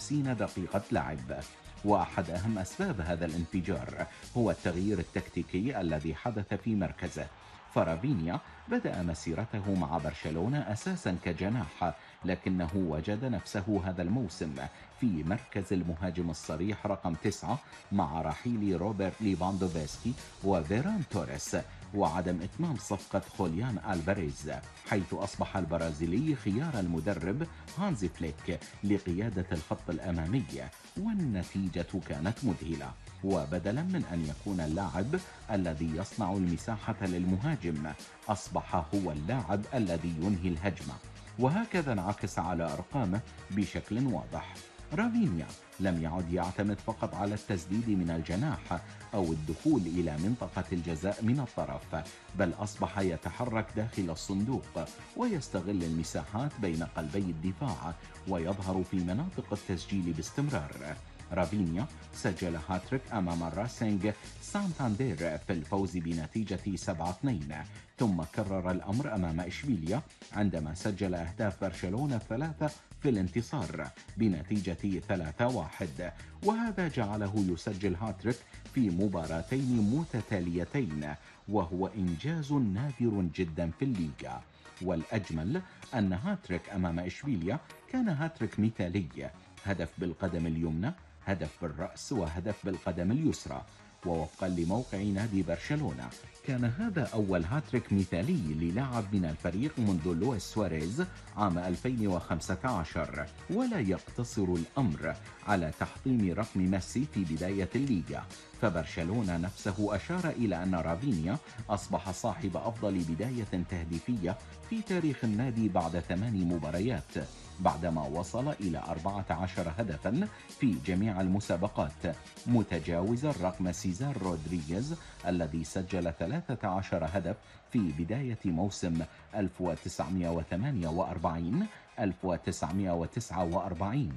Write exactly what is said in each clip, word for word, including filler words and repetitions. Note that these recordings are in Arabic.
وخمسين دقيقة لعب. وأحد أهم أسباب هذا الانفجار هو التغيير التكتيكي الذي حدث في مركزه. فرافينيا بدأ مسيرته مع برشلونة أساسا كجناح، لكنه وجد نفسه هذا الموسم في مركز المهاجم الصريح رقم تسعة مع رحيل روبرت ليفاندوفسكي وفيران توريس وعدم إتمام صفقة خوليان ألفاريز، حيث أصبح البرازيلي خيار المدرب هانزي فليك لقيادة الخط الأمامي. والنتيجة كانت مذهلة، وبدلا من أن يكون اللاعب الذي يصنع المساحة للمهاجم أصبح هو اللاعب الذي ينهي الهجمة، وهكذا انعكس على أرقامه بشكل واضح. رافينيا لم يعد يعتمد فقط على التسديد من الجناح أو الدخول إلى منطقة الجزاء من الطرف، بل أصبح يتحرك داخل الصندوق ويستغل المساحات بين قلبي الدفاع ويظهر في مناطق التسجيل باستمرار. رافينيا سجل هاتريك أمام راسينج سانتاندير في الفوز بنتيجة سبعة اثنين، ثم كرر الأمر أمام إشبيليا عندما سجل أهداف برشلونة الثلاثة في الانتصار بنتيجة ثلاثة واحد، وهذا جعله يسجل هاتريك في مباراتين متتاليتين، وهو إنجاز نادر جدا في الليغا. والأجمل أن هاتريك أمام إشبيليا كان هاتريك مثالي، هدف بالقدم اليمنى، هدف بالرأس، وهدف بالقدم اليسرى. ووفقا لموقع نادي برشلونة كان هذا أول هاتريك مثالي للاعب من الفريق منذ لويس سواريز عام ألفين وخمسة عشر، ولا يقتصر الأمر على تحطيم رقم ميسي في بداية الليغا، فبرشلونة نفسه أشار إلى أن رافينيا أصبح صاحب أفضل بداية تهديفية في تاريخ النادي بعد ثمان مباريات، بعدما وصل إلى أربعة عشر هدفا في جميع المسابقات، متجاوزا رقم سيزار رودريغيز الذي سجل ثلاثة عشر هدف في بداية موسم ألف وتسعمائة وثمانية وأربعين ألف وتسعمائة وتسعة وأربعين،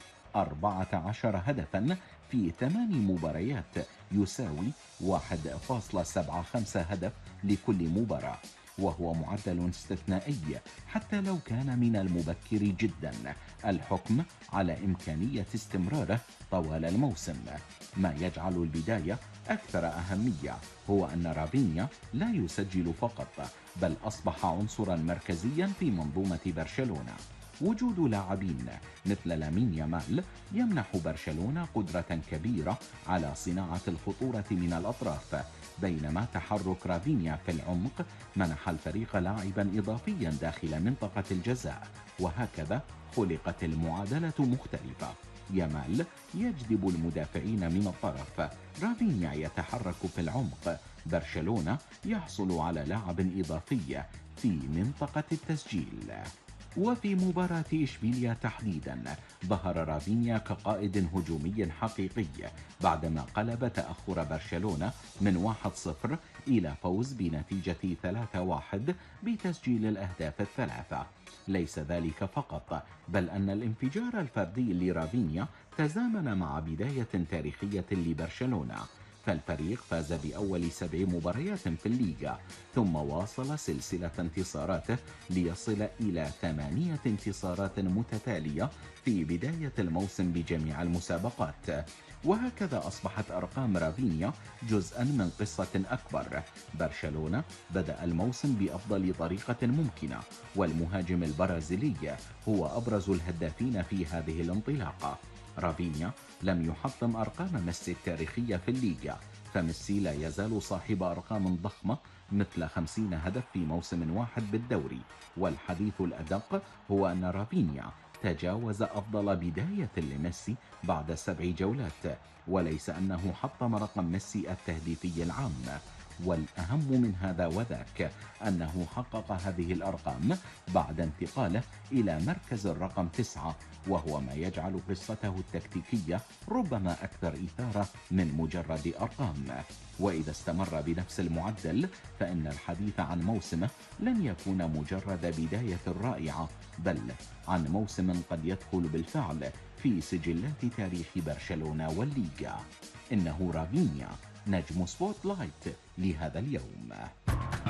أربعة عشر هدفا في ثمان مباريات يساوي واحد فاصلة سبعة خمسة هدف لكل مباراة، وهو معدل استثنائي حتى لو كان من المبكر جدا الحكم على إمكانية استمراره طوال الموسم. ما يجعل البداية أكثر أهمية هو أن رافينيا لا يسجل فقط، بل أصبح عنصرا مركزيا في منظومة برشلونة. وجود لاعبين مثل لامين يامال يمنح برشلونة قدرة كبيرة على صناعة الخطورة من الأطراف، بينما تحرك رافينيا في العمق منح الفريق لاعبا إضافيا داخل منطقة الجزاء، وهكذا خلقت المعادلة مختلفة. يامال يجذب المدافعين من الطرف، رافينيا يتحرك في العمق، برشلونة يحصل على لاعب إضافي في منطقة التسجيل. وفي مباراة إشبيليا تحديدا ظهر رافينيا كقائد هجومي حقيقي بعدما قلب تأخر برشلونة من واحد صفر إلى فوز بنتيجة ثلاثة واحد بتسجيل الأهداف الثلاثة. ليس ذلك فقط، بل أن الانفجار الفردي لرافينيا تزامن مع بداية تاريخية لبرشلونة، فالفريق فاز بأول سبع مباريات في الليغا، ثم واصل سلسلة انتصاراته ليصل إلى ثمانية انتصارات متتالية في بداية الموسم بجميع المسابقات. وهكذا أصبحت أرقام رافينيا جزءا من قصة أكبر. برشلونة بدأ الموسم بأفضل طريقة ممكنة، والمهاجم البرازيلي هو أبرز الهدافين في هذه الانطلاقة. رافينيا لم يحطم أرقام ميسي التاريخية في الليغا، فميسي لا يزال صاحب أرقام ضخمة مثل خمسين هدف في موسم واحد بالدوري، والحديث الأدق هو أن رافينيا تجاوز أفضل بداية لميسي بعد سبع جولات، وليس أنه حطم رقم ميسي التهديفي العام. والأهم من هذا وذاك أنه حقق هذه الأرقام بعد انتقاله إلى مركز الرقم تسعة، وهو ما يجعل قصته التكتيكية ربما أكثر إثارة من مجرد أرقام. وإذا استمر بنفس المعدل فإن الحديث عن موسمه لن يكون مجرد بداية رائعة، بل عن موسم قد يدخل بالفعل في سجلات تاريخ برشلونة والليغا. إنه رافينيا نجم سبوت لايت لهذا اليوم.